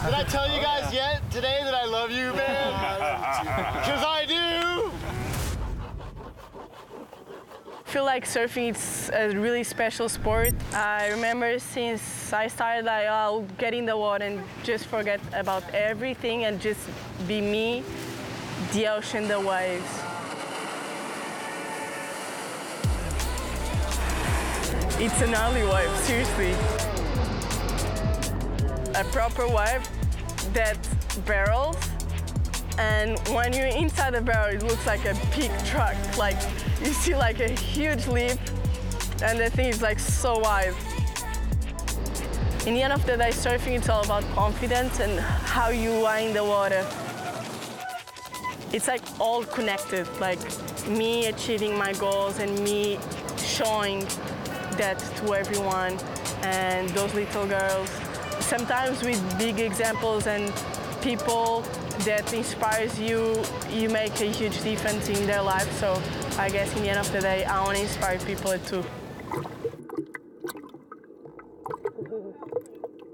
Did I tell you guys yet today that I love you, man? Because I do. I feel like surfing is a really special sport. I remember since I started, I'll get in the water and just forget about everything and just be me, the ocean, the waves. It's an ugly wave, seriously. A proper wave that barrels, and when you're inside the barrel, it looks like a big truck. Like, you see like a huge lip, and the thing is like so wide. In the end of the day, surfing, it's all about confidence and how you are in the water. It's like all connected, like me achieving my goals and me showing that to everyone and those little girls. Sometimes with big examples and people that inspires you, you make a huge difference in their life. So I guess in the end of the day, I want to inspire people too.